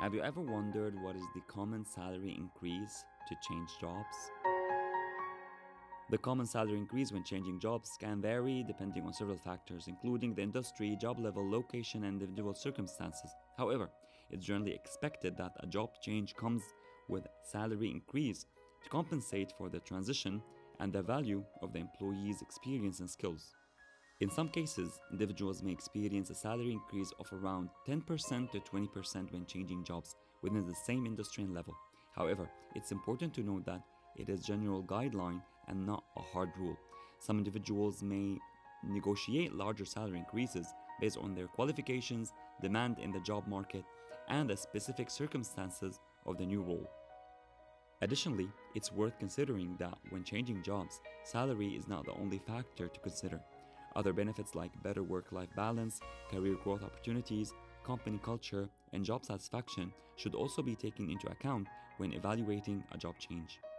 Have you ever wondered what is the common salary increase to change jobs? The common salary increase when changing jobs can vary depending on several factors, including the industry, job level, location, and individual circumstances. However, it's generally expected that a job change comes with salary increase to compensate for the transition and the value of the employee's experience and skills. In some cases, individuals may experience a salary increase of around 10% to 20% when changing jobs within the same industry and level. However, it's important to note that it is a general guideline and not a hard rule. Some individuals may negotiate larger salary increases based on their qualifications, demand in the job market, and the specific circumstances of the new role. Additionally, it's worth considering that when changing jobs, salary is not the only factor to consider. Other benefits like better work-life balance, career growth opportunities, company culture, and job satisfaction should also be taken into account when evaluating a job change.